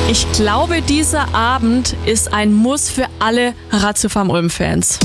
Ich glaube, dieser Abend ist ein Muss für alle Ratio Farm Ulm-Fans.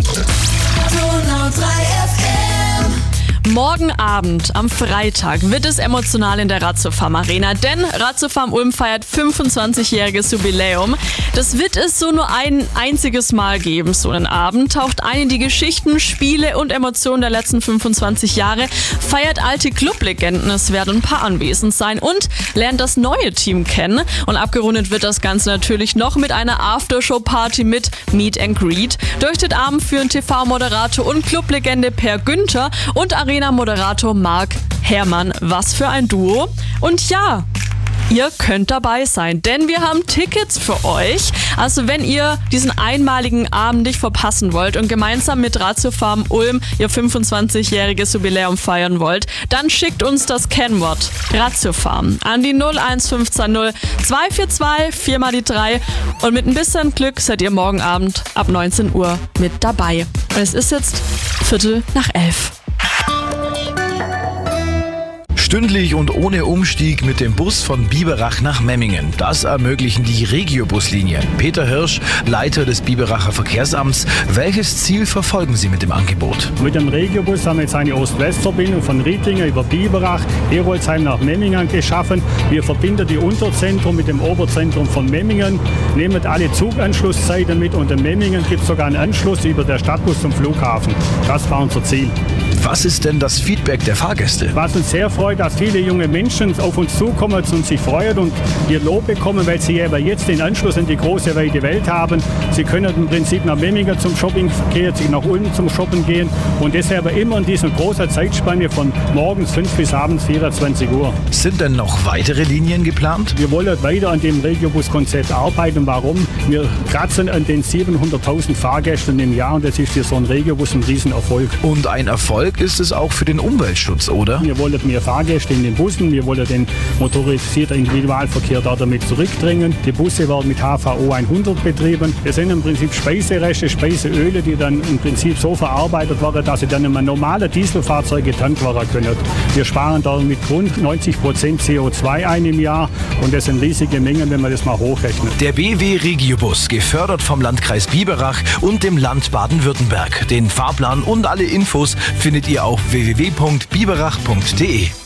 Morgen Abend, am Freitag, wird es emotional in der Ratio Farm Arena, denn Ratio Farm Ulm feiert 25-jähriges Jubiläum. Das wird es so nur ein einziges Mal geben, so einen Abend. Taucht ein in die Geschichten, Spiele und Emotionen der letzten 25 Jahre, feiert alte Clublegenden, es werden ein paar anwesend sein und lernt das neue Team kennen. Und abgerundet wird das Ganze natürlich noch mit einer Aftershow-Party mit Meet and Greet. Durch den Abend führen TV-Moderator und Clublegende Per Günther und Arena-Moderator Marc Herrmann. Was für ein Duo. Und ja, ihr könnt dabei sein, denn wir haben Tickets für euch. Also wenn ihr diesen einmaligen Abend nicht verpassen wollt und gemeinsam mit Ratio Farm Ulm ihr 25-jähriges Jubiläum feiern wollt, dann schickt uns das Kennwort Ratio Farm an die 01520 242 4 mal die 3 und mit ein bisschen Glück seid ihr morgen Abend ab 19 Uhr mit dabei. Und es ist jetzt 11:15. Stündlich und ohne Umstieg mit dem Bus von Biberach nach Memmingen. Das ermöglichen die Regiobuslinien. Peter Hirsch, Leiter des Biberacher Verkehrsamts. Welches Ziel verfolgen Sie mit dem Angebot? Mit dem Regiobus haben wir jetzt eine Ost-West-Verbindung von Riedlingen über Biberach, Heroldsheim nach Memmingen geschaffen. Wir verbinden die Unterzentrum mit dem Oberzentrum von Memmingen, nehmen alle Zuganschlusszeiten mit und in Memmingen gibt es sogar einen Anschluss über der Stadtbus zum Flughafen. Das war unser Ziel. Was ist denn das Feedback der Fahrgäste? Was uns sehr freut, dass viele junge Menschen auf uns zukommen und sich freuen und ihr Lob bekommen, weil sie aber jetzt den Anschluss in die große, weite Welt haben. Sie können im Prinzip nach Memmingen zum Shopping gehen, nach Ulm zum Shoppen gehen und deshalb immer in dieser großen Zeitspanne von morgens 5 bis abends 24 Uhr. Sind denn noch weitere Linien geplant? Wir wollen weiter an dem Regiobus-Konzept arbeiten. Warum? Wir kratzen an den 700.000 Fahrgästen im Jahr und das ist für so ein Regiobus ein Riesenerfolg. Und ein Erfolg ist es auch für den Umweltschutz, oder? Wir wollen mehr Fahrgäste in den Bussen, wir wollen den motorisierten Individualverkehr damit zurückdrängen. Die Busse werden mit HVO 100 betrieben. Es sind im Prinzip Speisereste, Speiseöle, die dann im Prinzip so verarbeitet werden, dass sie dann in normale Dieselfahrzeuge getankt werden können. Wir sparen damit rund 90% CO2 ein im Jahr und das sind riesige Mengen, wenn man das mal hochrechnet. Der BW Regiobus, gefördert vom Landkreis Biberach und dem Land Baden-Württemberg. Den Fahrplan und alle Infos findet ihr auf www.biberach.de.